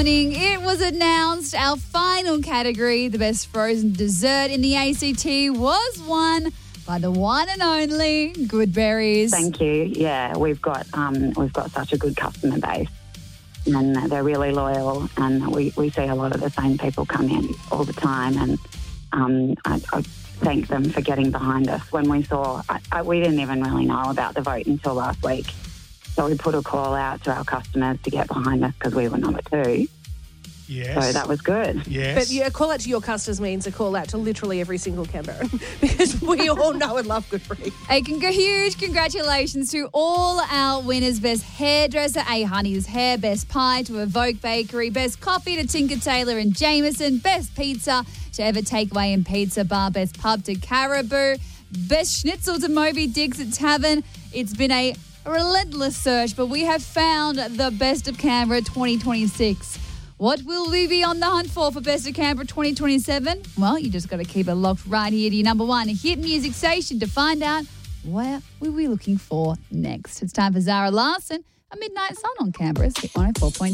It was announced our final category, the best frozen dessert in the ACT, was won by the one and only Goodberries. Thank you. Yeah, we've got such a good customer base, and they're really loyal, and we see a lot of the same people come in all the time, and I thank them for getting behind us. When we saw, we didn't even really know about the vote until last week. So we put a call out to our customers to get behind us because we were number 2. Yes. So that was good. Yes. But a call out to your customers means a call out to literally every single Canberran because we all know and love Goodberry. A huge congratulations to all our winners. Best hairdresser, A. Honey's Hair. Best pie to Evoke Bakery. Best coffee to Tinker Tailor and Jameson. Best pizza to Ever Takeaway and Pizza Bar. Best pub to Caribou. Best schnitzel to Moby Dick's at Tavern. It's been a relentless search, but we have found the Best of Canberra 2026. What will we be on the hunt for Best of Canberra 2027? Well, you just got to keep it locked right here to your number 1 hit music station to find out what we'll be looking for next. It's time for Zara Larson, a Midnight Sun on Canberra's Hit 104.2.